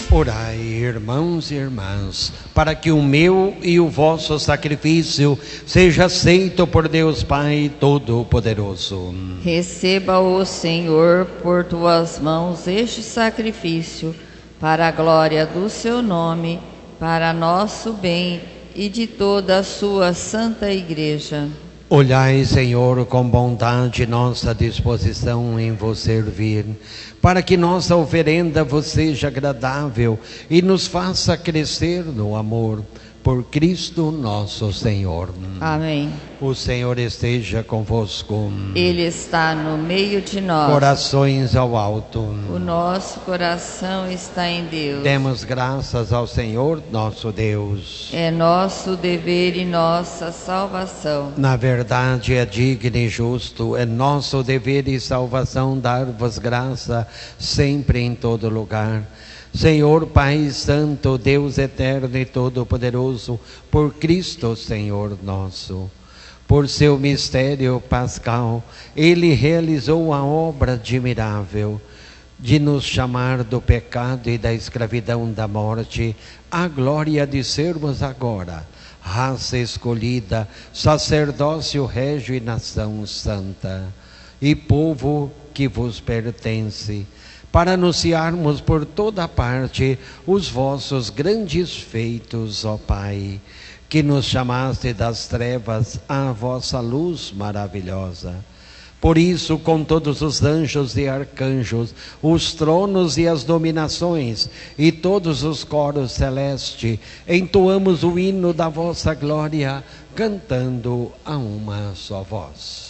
Orai, irmãos e irmãs, para que o meu e o vosso sacrifício seja aceito por Deus Pai Todo-Poderoso. Receba, ó Senhor, por tuas mãos este sacrifício, para a glória do seu nome, para nosso bem e de toda a sua santa Igreja. Olhai, Senhor, com bondade nossa disposição em vos servir, para que nossa oferenda vos seja agradável e nos faça crescer no amor. Por Cristo nosso Senhor. Amém. O Senhor esteja convosco. Ele está no meio de nós. Corações ao alto. O nosso coração está em Deus. Demos graças ao Senhor nosso Deus. É nosso dever e nossa salvação. Na verdade é digno e justo, é nosso dever e salvação dar-vos graça sempre em todo lugar. Senhor Pai Santo, Deus eterno e todo-poderoso, por Cristo Senhor nosso. Por seu mistério pascal, Ele realizou a obra admirável de nos chamar do pecado e da escravidão da morte à glória de sermos agora raça escolhida, sacerdócio régio e nação santa, e povo que vos pertence, para anunciarmos por toda parte os vossos grandes feitos, ó Pai, que nos chamaste das trevas à vossa luz maravilhosa. Por isso, com todos os anjos e arcanjos, os tronos e as dominações, e todos os coros celestes, entoamos o hino da vossa glória, cantando a uma só voz.